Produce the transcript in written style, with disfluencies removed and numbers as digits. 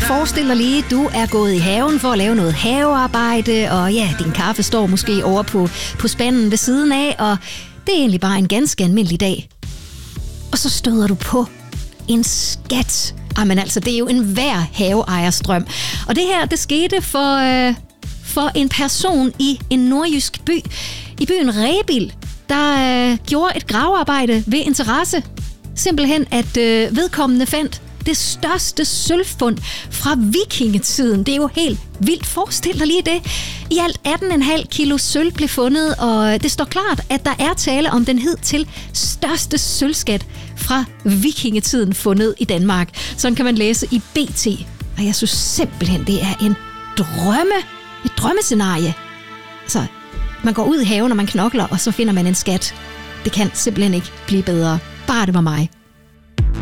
Forestil dig lige, du er gået i haven for at lave noget havearbejde, og ja, din kaffe står måske over på spanden ved siden af, og det er egentlig bare en ganske almindelig dag. Og så støder du på en skat. Jamen altså, det er jo en hver haveejers drøm. Og det her, det skete for en person i en nordjysk by. I byen Rebild, der gjorde et gravearbejde ved interesse. Simpelthen, at vedkommende fandt det største sølvfund fra vikingetiden. Det er jo helt vildt. Forestil dig lige det. I alt 18,5 kilo sølv blev fundet, og det står klart, at der er tale om den hidtil største sølvskat fra vikingetiden fundet i Danmark. Sådan kan man læse i BT. Og jeg synes simpelthen, det er et drømmescenarie. Så man går ud i haven, og man knokler, og så finder man en skat. Det kan simpelthen ikke blive bedre. Bare det var mig.